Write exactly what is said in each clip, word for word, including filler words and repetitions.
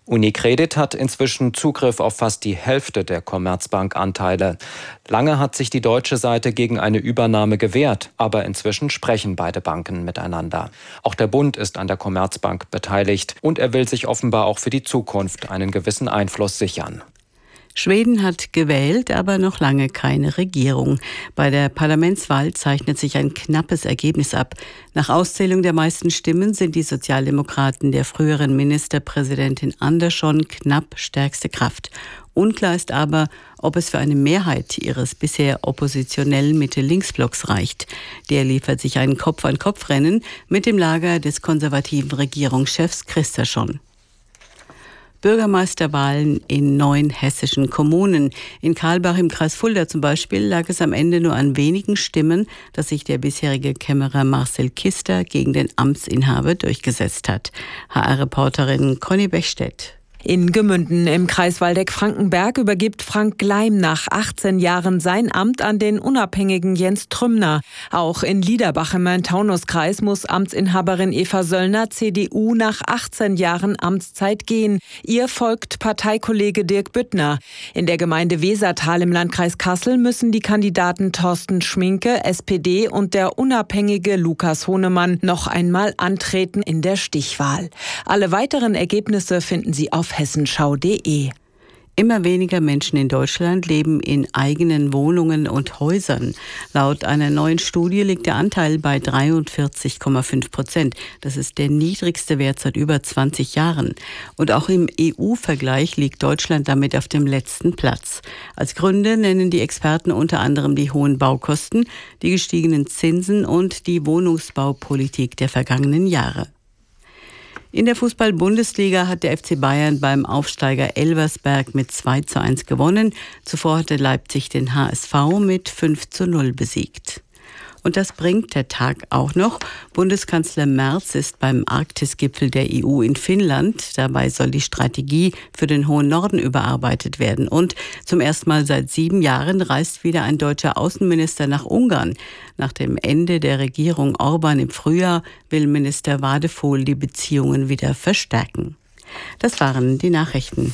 UniCredit hat inzwischen Zugriff auf fast die Hälfte der Commerzbank-Anteile. Lange hat sich die deutsche Seite gegen eine Übernahme gewehrt, aber inzwischen sprechen beide Banken miteinander. Auch der Bund ist an der Commerzbank beteiligt und er will sich offenbar auch für die Zukunft einen gewissen Einfluss sichern. Schweden hat gewählt, aber noch lange keine Regierung. Bei der Parlamentswahl zeichnet sich ein knappes Ergebnis ab. Nach Auszählung der meisten Stimmen sind die Sozialdemokraten der früheren Ministerpräsidentin Andersson knapp stärkste Kraft. Unklar ist aber, ob es für eine Mehrheit ihres bisher oppositionellen Mitte-Links-Blocks reicht. Der liefert sich ein Kopf-an-Kopf-Rennen mit dem Lager des konservativen Regierungschefs Kristersson. Bürgermeisterwahlen in neun hessischen Kommunen. In Karlbach im Kreis Fulda zum Beispiel lag es am Ende nur an wenigen Stimmen, dass sich der bisherige Kämmerer Marcel Kister gegen den Amtsinhaber durchgesetzt hat. H R-Reporterin Conny Bechstedt. In Gemünden im Kreis Waldeck-Frankenberg übergibt Frank Gleim nach achtzehn Jahren sein Amt an den unabhängigen Jens Trümner. Auch in Liederbach im Main-Taunus-Kreis muss Amtsinhaberin Eva Söllner, C D U, nach achtzehn Jahren Amtszeit gehen. Ihr folgt Parteikollege Dirk Büttner. In der Gemeinde Wesertal im Landkreis Kassel müssen die Kandidaten Thorsten Schminke, S P D, und der unabhängige Lukas Honemann noch einmal antreten in der Stichwahl. Alle weiteren Ergebnisse finden Sie auf hessenschau punkt de. Immer weniger Menschen in Deutschland leben in eigenen Wohnungen und Häusern. Laut einer neuen Studie liegt der Anteil bei dreiundvierzig Komma fünf Prozent. Das ist der niedrigste Wert seit über zwanzig Jahren. Und auch im E U-Vergleich liegt Deutschland damit auf dem letzten Platz. Als Gründe nennen die Experten unter anderem die hohen Baukosten, die gestiegenen Zinsen und die Wohnungsbaupolitik der vergangenen Jahre. In der Fußball-Bundesliga hat der F C Bayern beim Aufsteiger Elversberg mit zwei zu eins gewonnen. Zuvor hatte Leipzig den H S V mit fünf zu null besiegt. Und das bringt der Tag auch noch. Bundeskanzler Merz ist beim Arktis-Gipfel der E U in Finnland. Dabei soll die Strategie für den hohen Norden überarbeitet werden. Und zum ersten Mal seit sieben Jahren reist wieder ein deutscher Außenminister nach Ungarn. Nach dem Ende der Regierung Orban im Frühjahr will Minister Wadephol die Beziehungen wieder verstärken. Das waren die Nachrichten.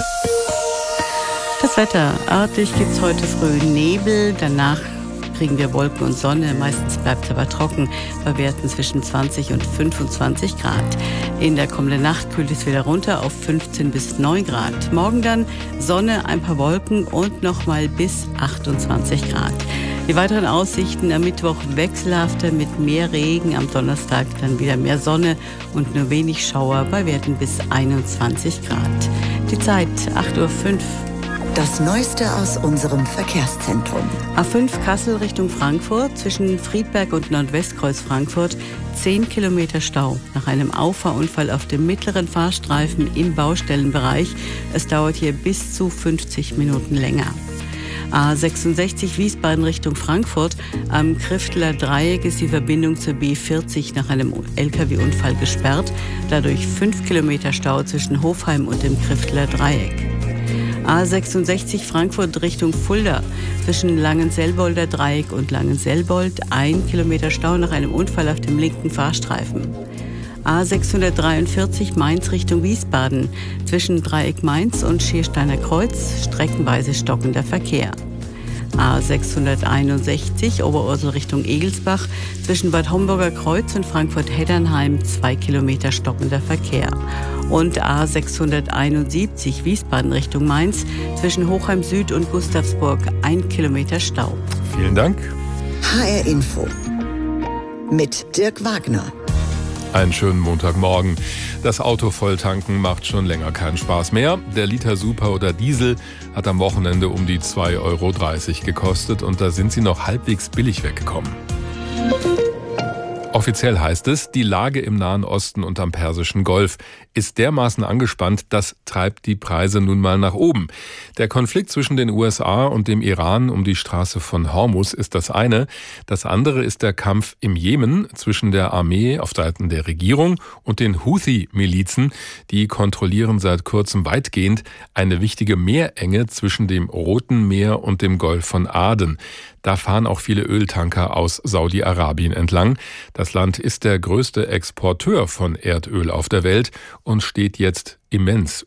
Das Wetter. Örtlich gibt es heute früh Nebel, danach kriegen wir Wolken und Sonne. Meistens bleibt es aber trocken, bei Werten zwischen zwanzig und fünfundzwanzig Grad. In der kommenden Nacht kühlt es wieder runter auf fünfzehn bis neun Grad. Morgen dann Sonne, ein paar Wolken und nochmal bis achtundzwanzig Grad. Die weiteren Aussichten am Mittwoch wechselhafter mit mehr Regen, am Donnerstag dann wieder mehr Sonne und nur wenig Schauer bei Werten bis einundzwanzig Grad. Die Zeit acht Uhr fünf. Das Neueste aus unserem Verkehrszentrum. A fünf Kassel Richtung Frankfurt, zwischen Friedberg und Nordwestkreuz Frankfurt, zehn Kilometer Stau. Nach einem Auffahrunfall auf dem mittleren Fahrstreifen im Baustellenbereich. Es dauert hier bis zu fünfzig Minuten länger. A sechsundsechzig Wiesbaden Richtung Frankfurt. Am Krifteler Dreieck ist die Verbindung zur B vierzig nach einem L K W-Unfall gesperrt. Dadurch fünf Kilometer Stau zwischen Hofheim und dem Krifteler Dreieck. A sechsundsechzig Frankfurt Richtung Fulda. Zwischen Langenselbolder Dreieck und Langenselbold ein Kilometer Stau nach einem Unfall auf dem linken Fahrstreifen. A sechshundertdreiundvierzig Mainz Richtung Wiesbaden. Zwischen Dreieck Mainz und Schiersteiner Kreuz streckenweise stockender Verkehr. A sechshunderteinundsechzig Oberursel Richtung Egelsbach. Zwischen Bad Homburger Kreuz und Frankfurt-Heddernheim zwei Kilometer stockender Verkehr. Und A sechshunderteinundsiebzig Wiesbaden Richtung Mainz. Zwischen Hochheim Süd und Gustavsburg ein Kilometer Stau. Vielen Dank. H R Info mit Dirk Wagner. Einen schönen Montagmorgen. Das Auto volltanken macht schon länger keinen Spaß mehr. Der Liter Super oder Diesel hat am Wochenende um die zwei Euro dreißig gekostet und da sind sie noch halbwegs billig weggekommen. Offiziell heißt es, die Lage im Nahen Osten und am Persischen Golf ist dermaßen angespannt, das treibt die Preise nun mal nach oben. Der Konflikt zwischen den U S A und dem Iran um die Straße von Hormuz ist das eine. Das andere ist der Kampf im Jemen zwischen der Armee auf Seiten der Regierung und den Houthi-Milizen. Die kontrollieren seit kurzem weitgehend eine wichtige Meerenge zwischen dem Roten Meer und dem Golf von Aden. Da fahren auch viele Öltanker aus Saudi-Arabien entlang. Das Land ist der größte Exporteur von Erdöl auf der Welt und steht jetzt immens